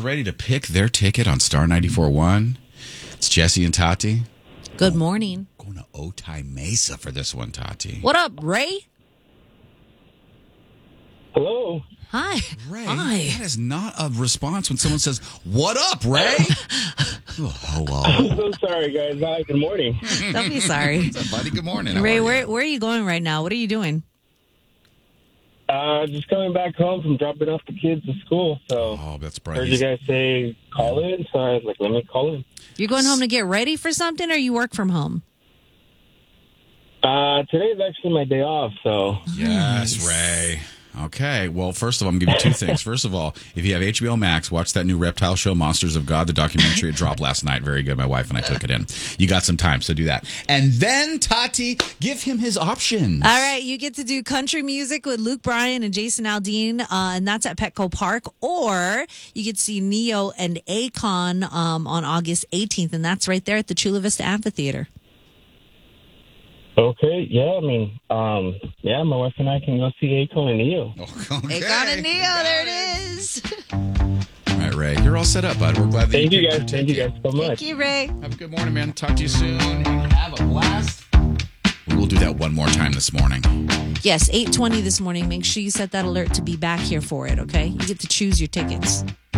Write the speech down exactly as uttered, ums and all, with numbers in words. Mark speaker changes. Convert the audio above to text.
Speaker 1: ready to pick their ticket on Star ninety-four point one. It's Jesse and Tati.
Speaker 2: Good morning.
Speaker 1: Going to Otay Mesa for this one, Tati.
Speaker 2: What up, Ray?
Speaker 3: Hello.
Speaker 2: Hi.
Speaker 1: Ray,
Speaker 2: Hi.
Speaker 1: that is not a response when someone says, "What up, Ray?" Oh, hello.
Speaker 3: I'm so sorry, guys. Hi, good morning.
Speaker 2: Don't be sorry.
Speaker 1: What's up, buddy? Good morning. How
Speaker 2: Ray,
Speaker 1: are
Speaker 2: where
Speaker 1: you?
Speaker 2: where are you going right now? What are you doing?
Speaker 3: Uh, just coming back home from dropping off the kids to school. So
Speaker 1: Oh, that's
Speaker 3: heard
Speaker 1: bright.
Speaker 3: you guys say call in, so I was like, let me call in.
Speaker 2: You're going home to get ready for something, or you work from home?
Speaker 3: Uh, today's actually my day off, so
Speaker 1: Yes, Ray. Okay, well, first of all, I'm going to give you two things. First of all, if you have H B O Max, watch that new reptile show, Monsters of God, the documentary. It dropped last night. Very good. My wife and I took it in. You got some time, so do that. And then, Tati, give him his options.
Speaker 2: All right, you get to do country music with Luke Bryan and Jason Aldean, uh, and that's at Petco Park. Or you get to see Neo and Akon um, on August eighteenth, and that's right there at the Chula Vista Amphitheater.
Speaker 3: okay. Yeah, I mean, um, yeah, my wife and I can go see Akon and Neo.
Speaker 1: Okay.
Speaker 2: Akon and Neo, there it is.
Speaker 1: All right, Ray, you're all set up, bud. We're glad that
Speaker 3: Thank you
Speaker 1: picked
Speaker 3: guys.
Speaker 1: your
Speaker 3: Thank you
Speaker 1: ticket.
Speaker 3: guys so much.
Speaker 2: Thank you, Ray.
Speaker 1: Have a good morning, man. Talk to you soon. And have a blast. We will do that one more time this morning.
Speaker 2: Yes, eight twenty this morning. Make sure you set that alert to be back here for it, okay? You get to choose your tickets.